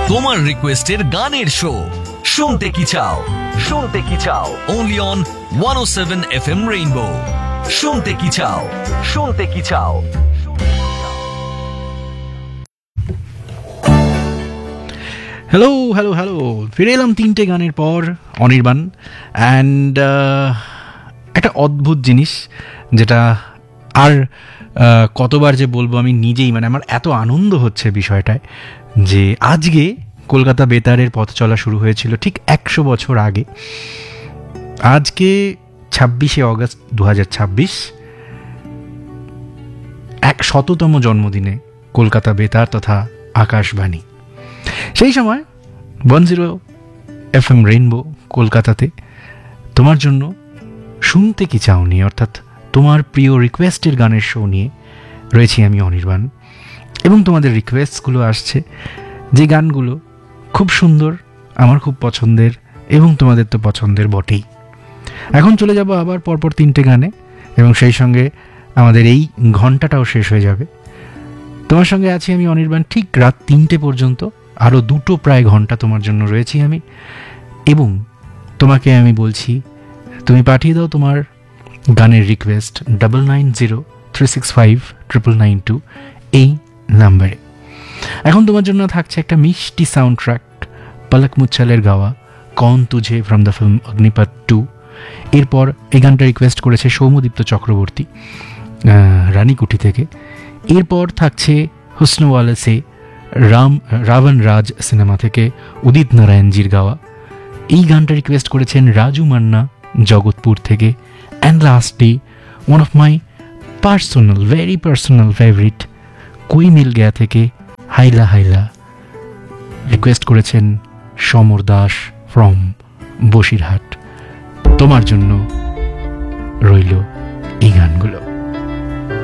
তোমার রিকোয়েস্টের গানের শো শুনতে কি চাও, শুনতে কি চাও, অনলি অন 107 FM রেইনবো। শুনতে কি চাও, শুনতে কি চাও। হ্যালো হ্যালো হ্যালো, ফিরে এলাম 3টে গানের পর অনির্বাণ। অ্যান্ড একটা অদ্ভুত জিনিস, যেটা আর কতবার যে বলবো আমি নিজেই, মানে আমার এত আনন্দ হচ্ছে বিষয়টায় যে আজকে কলকাতা বেতারের পথ চলা শুরু হয়েছিল ঠিক 100 বছর আগে। আজকে 26শে অগস্ট 2026, 100তম জন্মদিনে কলকাতা বেতার তথা আকাশবাণী। সেই সময় 10 FM রেইনবো কলকাতাতে তোমার জন্য শুনতে কি চাওনি, অর্থাৎ তোমার প্রিয় রিকোয়েস্টের গানের শো নিয়ে রয়েছি আমি অনির্বাণ। এবং তোমাদের রিকোয়েস্টগুলো আসছে, যে গানগুলো খুব সুন্দর, আমার খুব পছন্দের, এবং তোমাদের তো পছন্দের বটেই। এখন চলে যাব আবার পরপর 3টে গানে, এবং সেই সঙ্গে আমাদের এই ঘন্টাটাও শেষ হয়ে যাবে। তোমার সঙ্গে আছি আমি অনির্বাণ ঠিক রাত 3টে পর্যন্ত। আরও 2টো প্রায় ঘন্টা তোমার জন্য রয়েছি আমি। এবং তোমাকে আমি বলছি, তুমি পাঠিয়ে দাও তোমার গানের রিকোয়েস্ট 9903659992 এই নাম্বারে। এখন তোমার জন্য থাকছে একটা মিষ্টি সাউন্ড ট্র্যাক, পলক মুচ্ছালের গাওয়া কন Tujhe from the film Agnipath 2। এরপর এই গানটা রিকোয়েস্ট করেছে সৌম্যদীপ্ত চক্রবর্তী রানীকুঠি থেকে। এরপর থাকছে হুসনওয়ালা সে রাবণ রাজ সিনেমা থেকে উদিত নারায়ণজির গাওয়া। এই গানটা রিকোয়েস্ট করেছেন রাজু মান্না জগৎপুর থেকে। And lastly one of my personal, very personal favourite, কোই মিল গয়া থেকে হাইলা হাইলা রিকোয়েস্ট করেছেন সমর দাস ফ্রম বসিরহাট। তোমার জন্য রইল